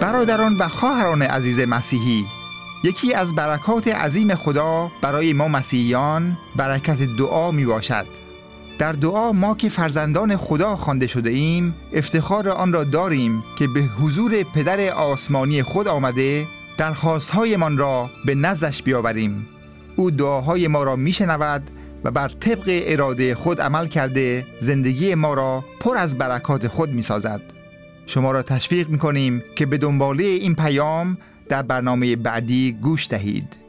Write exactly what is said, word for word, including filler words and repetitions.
برادران و خواهران عزیز مسیحی، یکی از برکات عظیم خدا برای ما مسیحیان برکت دعا می باشد. در دعا ما که فرزندان خدا خوانده شده ایم، افتخار آن را داریم که به حضور پدر آسمانی خود آمده درخواست‌هایمان را به نزدش بیاوریم. او دعاهای ما را میشنود و بر طبق اراده خود عمل کرده زندگی ما را پر از برکات خود می‌سازد. شما را تشویق می‌کنیم که به دنباله این پیام در برنامه بعدی گوش دهید.